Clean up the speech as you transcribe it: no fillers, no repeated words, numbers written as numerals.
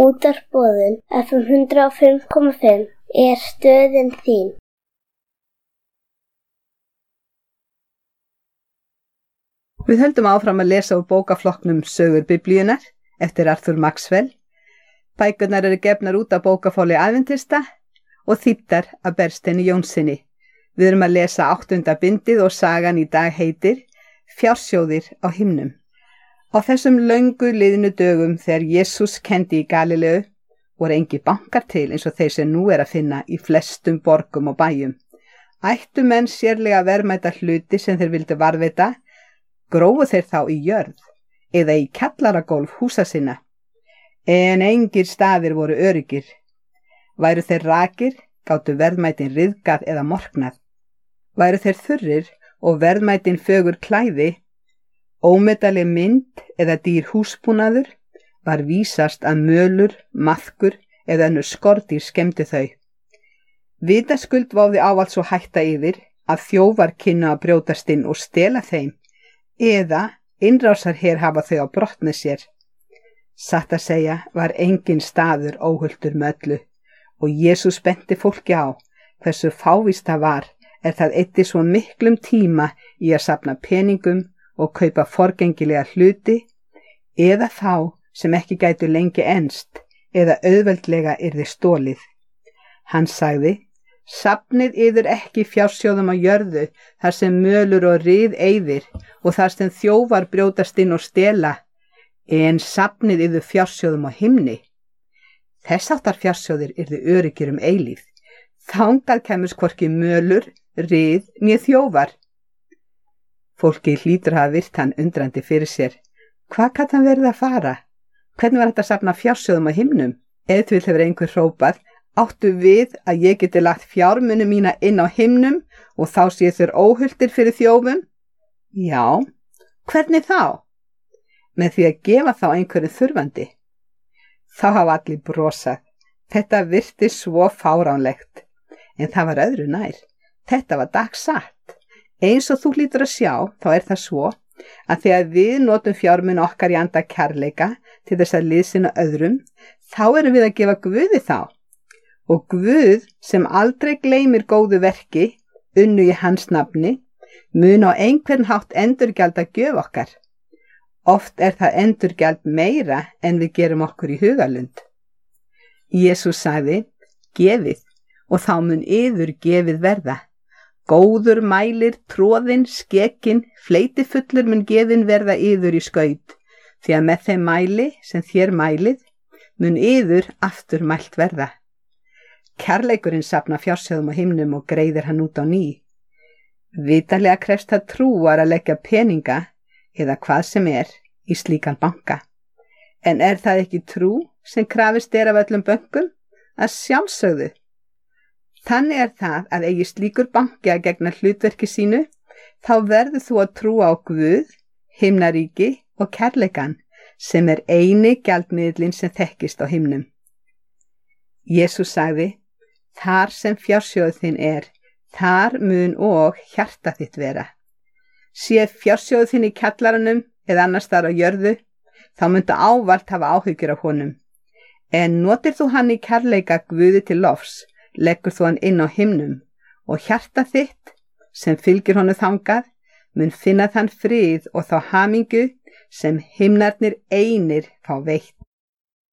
Útvarpsboðun FM 105,5 er stöðin þín. Við höldum áfram að lesa úr bókaflokknum Sögur Biblíunnar eftir Arthur Maxwell. Bækurnar eru gefnar út af bókafáli Adventista og þýddar af Bergsteini Jónssyni. Við erum að lesa 8. bindið og sagan í dag heitir Fjársjóðir á himnum. Á þessum löngu liðnu dögum þegar Jesús kenndi í Galileu voru engir bankar til eins og þeir sem nú er að finna í flestum borgum og bæjum. Ættu menn sérlega verðmæta hluti sem þeir vildu varðveita, grófu þeir þá í jörð eða í kjallaragólf húsa sinna. En engir staðir voru öruggir. Væru þeir rakir, gátu verðmætin ryðgað eða morknað. Væru þeir þurrir og verðmætin fögur klæði, ómetaleg mynd eða dýr húsbúnaður, var vísast að mölur, maðkur eða önnur skordýr skemmdu þau. Vitaskuld váði ávallt svo hætta yfir að þjófar kynnu að brjótast inn og stela þeim eða innrásarher hafa þau á brott með sér. Satt að segja var engin staður óhultur með öllu og Jesús benti fólki á hversu fávíst það var það eyddi svo miklum tíma í að safna peningum og kaupa forgengilega hluti eða þá sem ekki gætu lengi enst eða auðveldlega yrði stólið. Hann sagði, safnið yður ekki fjársjóðum á jörðu þar sem mölur og ryð eyðir og þar sem þjófar brjótast inn og stela, en safnið yður fjársjóðum á himni. Þess áttar fjársjóðir yrði öruggir eilífð. Þangað kemur hvorki mölur, ryð né þjófar. Fólki hlýtur hafa virt hann undrandi fyrir sér. Hvað gat hann verið að fara? Hvernig var þetta að safna fjársjóðum á himnum? Ef til hefur einhver hrópað, áttu við að ég geti lagt fjármuni mína inn á himnum og þá sé þeir óhultir fyrir þjófum? Já, hvernig þá? Með því að gefa þá einhverju þurfandi. Þá hafa allir brosað. Þetta virti svo fáránlegt. En það var öðru nær. Þetta var dagsatt. Eins og þú hlýtur að sjá, þá er það svo að þegar við notum fjármuni okkar í anda kærleika til þess að liðsinna öðrum, þá erum við að gefa Guði þá. Og Guð sem aldrei gleymir góðu verki, unnu í hans nafni, mun á einhvern hátt endurgjalda gjöf okkar. Oft er það endurgjald meira en við gerum okkur í hugalund. Jesús sagði, gefið og þá mun yður gefið verða. Góður mælir, tróðinn, skekinn, fleytifullur mun gefin verða yður í skaut, því að með þeim mæli sem þér mælið, mun yður aftur mælt verða. Kærleikurinn safna fjársjóðum á himnum og greiðir hann út á ný. Vitanlega krefst það trúar að leggja peninga, eða hvað sem er, í slíkan banka. En er það ekki trú sem krafist af öllum bönkum? Að sjálfsögðu. Þannig er það að eigi slíkur banki að gegna hlutverki sínu, þá verður þú að trúa á Guð, himnaríki og kærleikan sem er eini gjaldmiðlinn sem þekkist á himnum. Jesús sagði, þar sem fjársjóð þinn er, þar mun og hjarta þitt vera. Sé fjársjóð þinn í kjallaranum eða annars þar á jörðu, þá myndu ávallt hafa áhyggjur af honum. En notir þú hann í kærleika Guði til lofs, leggur þú hann inn á himnum og hjarta þitt sem fylgir honum þangað mun finna þann frið og þá hamingju sem himnarnir einir fá veitt.